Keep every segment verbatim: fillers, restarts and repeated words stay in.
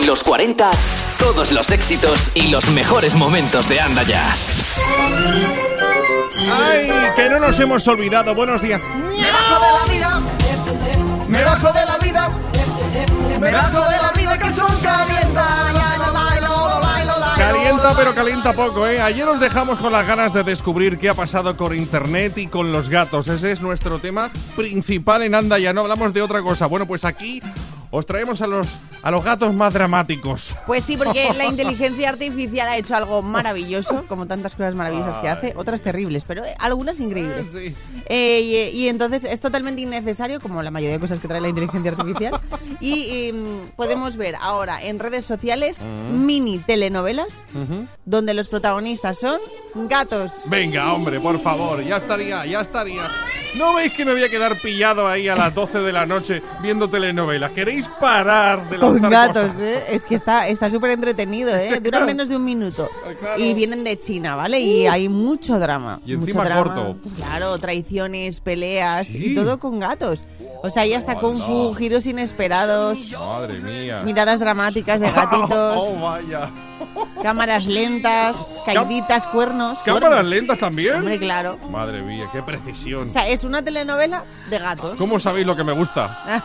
En los cuarenta, todos los éxitos y los mejores momentos de Anda Ya. ¡Ay, que no nos hemos olvidado! Buenos días. Me bajo de la vida, me bajo de la vida, me bajo de la vida, que son calienta. Calienta, pero calienta poco, ¿eh? Ayer os dejamos con las ganas de descubrir qué ha pasado con internet y con los gatos. Ese es nuestro tema principal en Anda Ya, no hablamos de otra cosa. Bueno, pues aquí os traemos a los, a los gatos más dramáticos. Pues sí, porque la inteligencia artificial ha hecho algo maravilloso, como tantas cosas maravillosas que hace, otras terribles, pero eh, algunas increíbles. Eh, sí. eh, y, y entonces es totalmente innecesario, como la mayoría de cosas que trae la inteligencia artificial. Y eh, podemos ver ahora en redes sociales uh-huh. mini telenovelas uh-huh. donde los protagonistas son gatos. Venga, hombre, por favor, ya estaría, ya estaría. ¿No veis que me voy a quedar pillado ahí a las doce de la noche viendo telenovelas? ¿Queréis parar de lanzar con gatos, cosas? ¿eh? Es que está está súper entretenido, ¿eh? Dura menos de un minuto. Claro. Y vienen de China, ¿vale? Y hay mucho drama. Y encima mucho drama. corto. Claro, traiciones, peleas ¿Sí? y todo con gatos. O sea, ya está oh, Kung Fu, no. giros inesperados. Madre mía. Miradas dramáticas de gatitos. Oh, vaya. Cámaras lentas, caíditas, cuernos. ¿Cámaras cuernos. lentas también? Hombre, claro. Madre mía, qué precisión. O sea, es una telenovela de gatos. ¿Cómo sabéis lo que me gusta?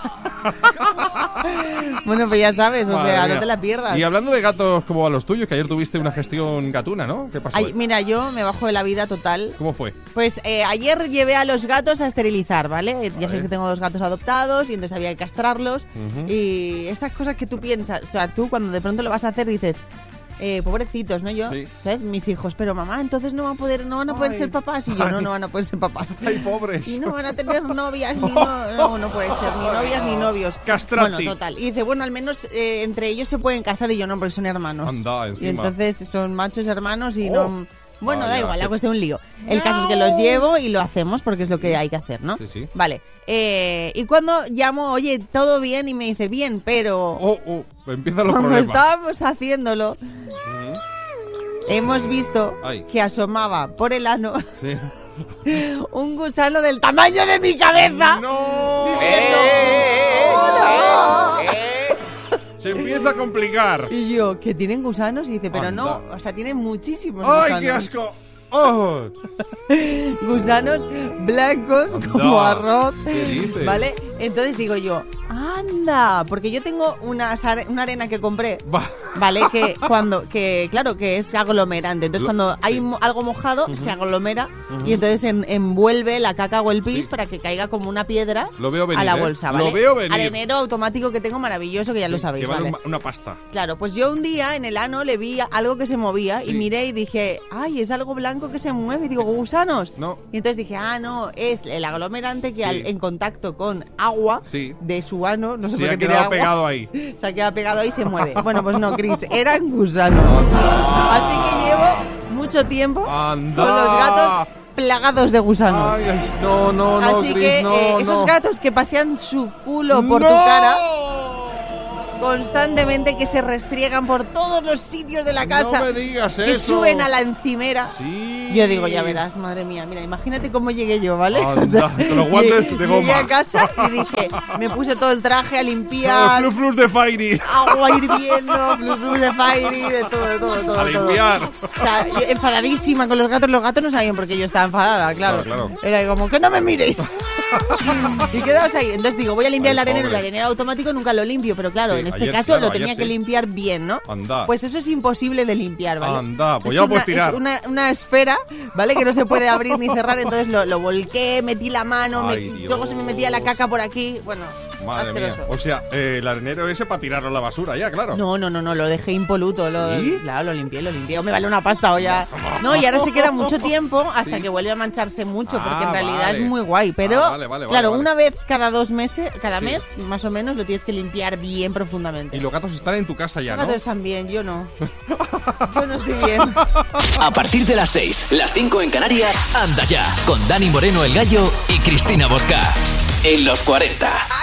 Bueno, pues ya sabes, o Madre sea, mía. no te la pierdas. Y hablando de gatos como a los tuyos, que ayer tuviste una gestión gatuna, ¿no? ¿Qué pasó? Ay, mira, yo me bajo de la vida total. ¿Cómo fue? Pues eh, ayer llevé a los gatos a esterilizar, ¿vale? Vale. Ya sabes que tengo dos gatos adoptados y entonces había que castrarlos. Uh-huh. Y estas cosas que tú piensas, o sea, tú cuando de pronto lo vas a hacer dices... Eh, pobrecitos, ¿no? Yo, sí. ¿sabes? Mis hijos, pero mamá, entonces no van a poder, no van a poder ay, ser papás. Y yo, ay. no, no van a poder ser papás. Ay, pobres. Y no van a tener novias, ni no, no, no puede ser, ni novias ni novios. Castrati. Bueno, total. Y dice, bueno, al menos eh, entre ellos se pueden casar y yo no, porque son hermanos. Anda, encima. Y entonces son machos hermanos y oh. no... Bueno, Vaya, da igual, la qué... cuestión es un lío. El no. caso es que los llevo y lo hacemos porque es lo que hay que hacer, ¿no? Sí, sí. Vale. Eh, y cuando llamo, oye, ¿todo bien? Y me dice, bien, pero... Oh, oh, empiezan los cuando problemas. estábamos haciéndolo... Uh-huh. Hemos visto Ay. que asomaba por el ano sí. un gusano del tamaño de mi cabeza. ¡No! Diciendo, ¡Eh! ¡Hola! ¡Eh! Se empieza a complicar. Y yo, ¿que tienen gusanos? Y dice, pero Anda. no, o sea, tienen muchísimos ¡Ay, gusanos. qué asco! ¡Oh! Gusanos blancos Anda. como arroz. ¿Qué dices? ¿Vale? Entonces digo yo, anda, porque yo tengo una, una arena que compré, Va. ¿vale? Que cuando, que claro, que es aglomerante. Entonces Lo, cuando sí. hay mo- algo mojado, uh-huh. se aglomera uh-huh. y entonces en, envuelve la caca o el pis sí. para que caiga como una piedra lo veo venir, a la ¿eh? bolsa, ¿vale? Lo veo venir. Arenero automático que tengo maravilloso, que ya sí, lo sabéis, que vale ¿vale? Una, una pasta. Claro, pues yo un día en el ano le vi algo que se movía sí. y miré y dije, ay, es algo blanco que se mueve. Y digo, ¿gusanos? No. Y entonces dije, ah, no, es el aglomerante que sí. al, en contacto con agua sí. de su ano, no sé se por qué ha tiene quedado agua, pegado ahí. Se ha quedado pegado ahí y se mueve. Bueno, pues no, Chris, eran gusanos. Así que llevo mucho tiempo Anda. con los gatos plagados de gusanos. Ay, ay, no, no, no, Así Chris, que no, eh, esos no. gatos que pasean su culo por ¡No! tu cara constantemente, que se restriegan por todos los sitios de la casa, no me digas que eso. suben a la encimera. Sí. Yo digo, ya verás, madre mía, mira, imagínate cómo llegué yo, ¿vale? Anda, O sea, con los guantes llegué, de goma. Llegué a casa y dije, me puse todo el traje a limpiar, Los flus de Fairy. agua hirviendo, flus flus de Fairy, de todo, de todo, de todo. A limpiar. Todo. O sea, enfadadísima con los gatos. Los gatos no sabían por qué yo estaba enfadada, claro. Claro, claro. Era como, que no me miréis. Y quedaos ahí. Entonces digo, voy a limpiar Ay, el arenero. pobre. El arenero automático nunca lo limpio, pero claro, Sí, en este ayer, caso claro, lo tenía ayer que sí. limpiar bien, ¿no? Anda. Pues eso es imposible de limpiar, ¿vale? Anda, pues Es ya lo una- puedes tirar. Es una, una esfera, ¿vale? Que no se puede abrir ni cerrar, entonces lo, lo volqué, metí la mano, Ay, me- Dios. luego se me metía la caca por aquí, bueno, Madre asqueroso. mía. O sea, eh, el arenero ese para tirarlo a la basura ya, claro. No, no, no, no, lo dejé impoluto. Lo, ¿Sí? Claro, lo limpié, lo limpié. Me vale una pasta o ya. No, y ahora se queda mucho tiempo hasta Sí. que vuelve a mancharse mucho, porque Ah, en realidad vale. es muy guay. Pero, Ah, vale, vale, vale, claro, vale. una vez cada dos meses, cada Sí. mes, más o menos, lo tienes que limpiar bien profundamente. Y los gatos están en tu casa ya, Los ¿no? gatos están bien, yo no. Yo no estoy bien. A partir de las seis, las cinco en Canarias, Anda Ya, con Dani Moreno el Gallo y Cristina Bosca. En los cuarenta.